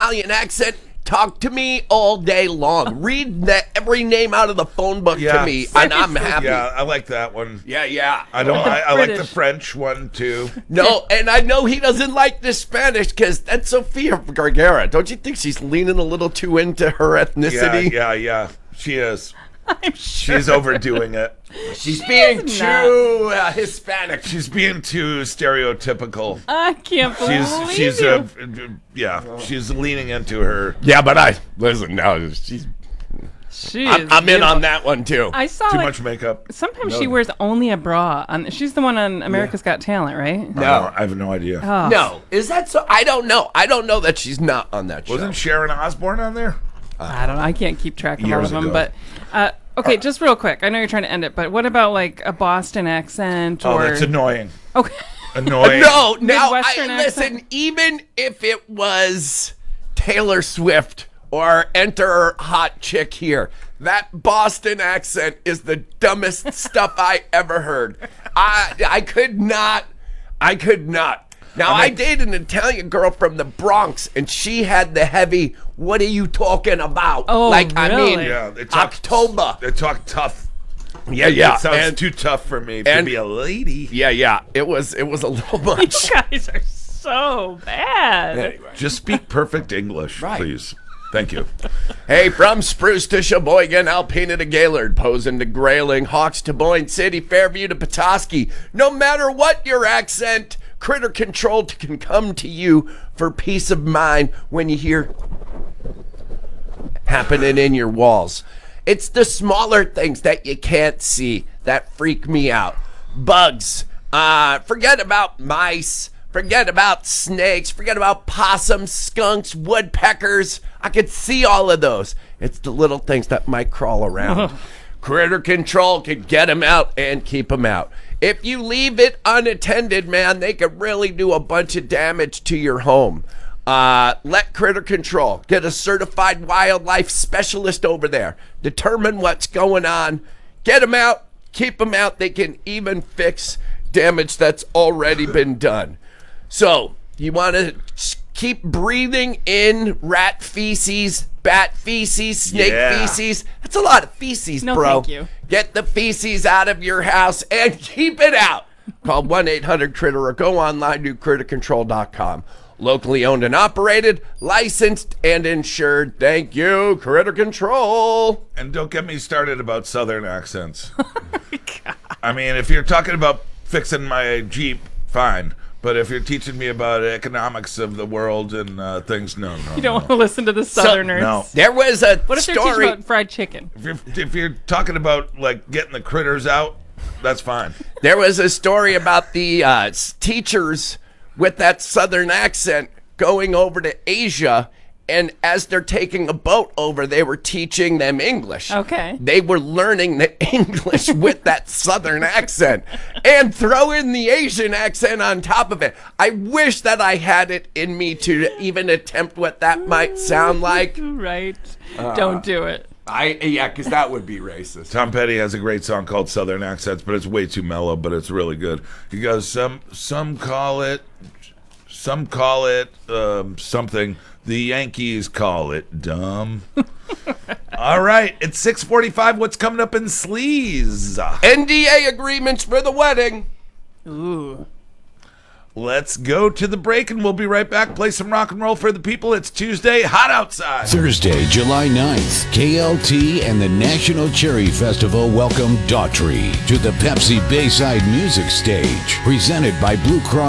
Italian accent, talk to me all day long. Read every name out of the phone book to me, and I'm happy. Yeah, I like that one. Yeah. I like the French one too. No, and I know he doesn't like the Spanish because that's Sofia Vergara. Don't you think she's leaning a little too into her ethnicity? Yeah. She is. I'm sure. She's overdoing it. She's being too Hispanic. She's being too stereotypical. I can't believe she's leaning into her. Yeah, but listen now. I'm in on that one too. I saw too much makeup. Sometimes she wears only a bra. She's the one on America's Got Talent, right? No, I have no idea. Oh. No, is that so? I don't know. I don't know that she's not on that show. Wasn't Sharon Osbourne on there? I don't know. I can't keep track of all of them. Ago. But okay, just real quick. I know you're trying to end it, but what about like a Boston accent? Oh, that's annoying. Okay. Annoying. No, now Midwestern listen. accent? Even if it was Taylor Swift or Enter Hot Chick here, that Boston accent is the dumbest stuff I ever heard. I could not. Now, I dated an Italian girl from the Bronx, and she had the heavy, what are you talking about? Oh, like, really? I mean, Yeah, they talk, October. They talk tough. Yeah. It sounds too tough for me to be a lady. Yeah. It was a little much. You guys are so bad. Anyway. Just speak perfect English, Right. please. Thank you. Hey, from Spruce to Sheboygan, Alpena to Gaylord, Posen to Grayling, Hawks to Boyne City, Fairview to Petoskey. No matter what your accent, Critter Control can come to you for peace of mind when you hear happening in your walls. It's the smaller things that you can't see that freak me out. Bugs. Forget about mice. Forget about snakes. Forget about possums, skunks, woodpeckers. I could see all of those. It's the little things that might crawl around. Critter Control can get them out and keep them out. If you leave it unattended, man, they could really do a bunch of damage to your home. Let Critter Control get a certified wildlife specialist over there. Determine what's going on. Get them out. Keep them out. They can even fix damage that's already been done. So, you want to keep breathing in rat feces, bat feces, snake feces. That's a lot of feces, No, bro. thank you. Get the feces out of your house and keep it out. Call 1-800-CRITTER or go online to crittercontrol.com. Locally owned and operated, licensed and insured. Thank you, Critter Control. And don't get me started about Southern accents. I mean, if you're talking about fixing my Jeep, fine. But if you're teaching me about economics of the world and things, no. You don't want to listen to the Southerners. no. There was a What if they're teaching story. about fried chicken? If you're talking about like getting the critters out, that's fine. There was a story about the teachers with that Southern accent going over to Asia, and as they're taking a boat over, they were teaching them English. Okay. They were learning the English with that Southern accent and throw in the Asian accent on top of it. I wish that I had it in me to even attempt what that might sound like. Right. Don't do it. Because that would be racist. Tom Petty has a great song called Southern Accents, but it's way too mellow, but it's really good. He goes, some call it something. The Yankees call it dumb. All right, it's 6:45. What's coming up in Sleaze? NDA agreements for the wedding. Ooh. Let's go to the break, and we'll be right back. Play some rock and roll for the people. It's Tuesday, hot outside. Thursday, July 9th, KLT and the National Cherry Festival welcome Daughtry to the Pepsi Bayside Music Stage, presented by Blue Cross